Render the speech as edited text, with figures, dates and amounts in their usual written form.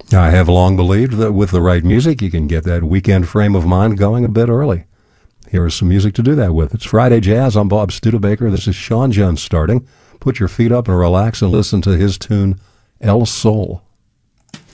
I have long believed that with the right music, you can get that weekend frame of mind going a bit early. Here is some music to do that with. It's Friday Jazz. I'm Bob Studebaker. This is Sean Jones starting. Put your feet up and relax and listen to his tune, El Sol.